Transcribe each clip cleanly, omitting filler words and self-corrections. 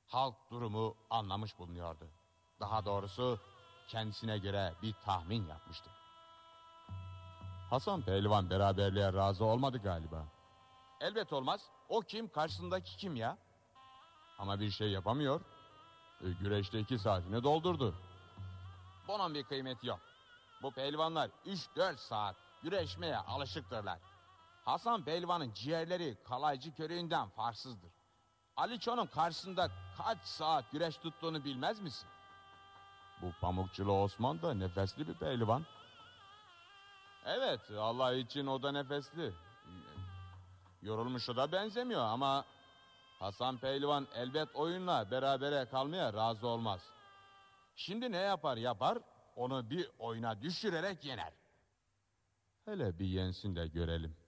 Halk durumu anlamış bulunuyordu. Daha doğrusu kendisine göre bir tahmin yapmıştı. Hasan Pehlivan beraberliğe razı olmadı galiba. Elbet olmaz. O kim, karşısındaki kim ya? Ama bir şey yapamıyor. Güreşte 2 saatini doldurdu. Bunun bir kıymeti yok. Bu pehlivanlar 3-4 saat güreşmeye alışıktırlar. Hasan Pehlivan'ın ciğerleri kalaycı körüğünden farksızdır. Aliço'nun karşısında kaç saat güreş tuttuğunu bilmez misin? Bu Pamukçulu Osman da nefesli bir pehlivan. Evet, Allah için o da nefesli. Yorulmuşa da benzemiyor ama Hasan Pehlivan elbet oyunla berabere kalmaya razı olmaz. Şimdi ne yapar, onu bir oyuna düşürerek yener. Hele bir yensin de görelim.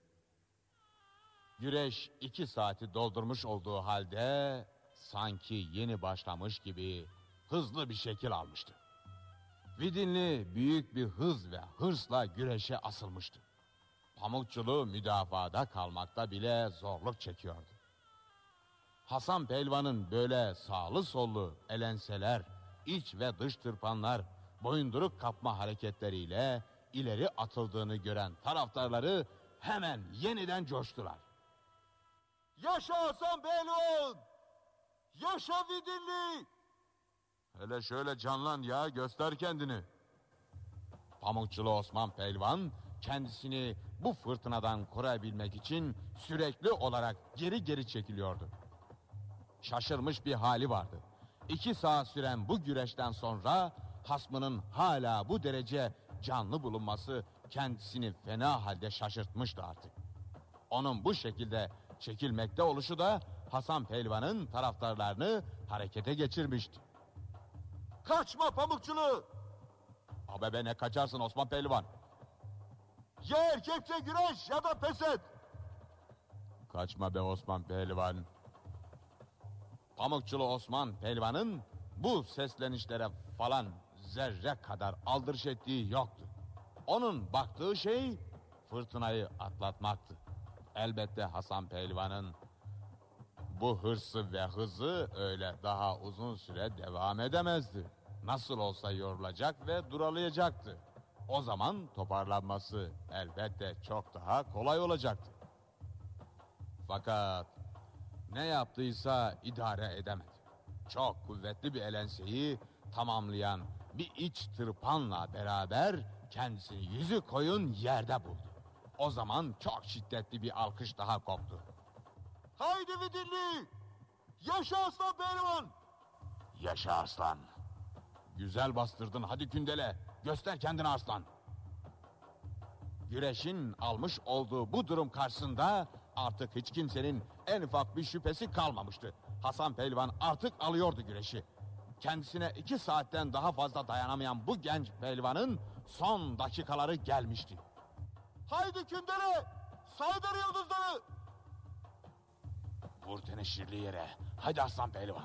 Güreş 2 saati doldurmuş olduğu halde sanki yeni başlamış gibi hızlı bir şekil almıştı. Vidinli büyük bir hız ve hırsla güreşe asılmıştı. Pamukçulu müdafaada kalmakta bile zorluk çekiyordu. Hasan Pehlivan'ın böyle sağlı sollu elenseler, iç ve dış tırpanlar, boyunduruk kapma hareketleriyle ileri atıldığını gören taraftarları hemen yeniden coştular. Yaşa Hasan Pehlivan! Yaşa Vidinli! Hele şöyle canlan ya, göster kendini. Pamukçulu Osman Pehlivan kendisini bu fırtınadan koruyabilmek için sürekli olarak geri geri çekiliyordu. Şaşırmış bir hali vardı. 2 saat süren bu güreşten sonra hasmının hala bu derece canlı bulunması kendisini fena halde şaşırtmıştı artık. Onun bu şekilde çekilmekte oluşu da Hasan Pehlivan'ın taraftarlarını harekete geçirmişti. Kaçma Pamukçulu! Abi be, ne kaçarsın Osman Pehlivan? Ya erkekçe güreş ya da pes et! Kaçma be Osman Pehlivan. Pamukçulu Osman Pehlivan'ın bu seslenişlere falan zerre kadar aldırış ettiği yoktu. Onun baktığı şey fırtınayı atlatmaktı. Elbette Hasan Pehlivan'ın bu hırsı ve hızı öyle daha uzun süre devam edemezdi. Nasıl olsa yorulacak ve duralayacaktı. O zaman toparlanması elbette çok daha kolay olacaktı. Fakat ne yaptıysa idare edemedi. Çok kuvvetli bir elenseyi tamamlayan bir iç tırpanla beraber kendisini yüzü koyun yerde buldu. O zaman çok şiddetli bir alkış daha koptu. Haydi Vidinli! Yaşa Aslan Pehlivan! Yaşa Aslan! Güzel bastırdın, hadi kündele. Göster kendini Aslan. Güreşin almış olduğu bu durum karşısında artık hiç kimsenin en ufak bir şüphesi kalmamıştı. Hasan Pehlivan artık alıyordu güreşi. Kendisine 2 saatten daha fazla dayanamayan bu genç pehlivanın son dakikaları gelmişti. Haydi kündele! Saydır yıldızları! Vur teneşirli yere. Hadi Hasan Pehlivan.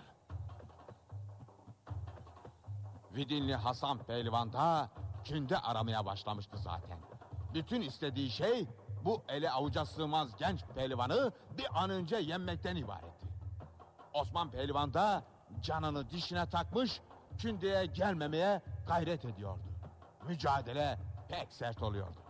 Vidinli Hasan Pehlivan da künde aramaya başlamıştı zaten. Bütün istediği şey bu ele avuca sığmaz genç pehlivanı bir an önce yenmekten ibaretti. Osman Pehlivan da canını dişine takmış, kündeye gelmemeye gayret ediyordu. Mücadele pek sert oluyordu.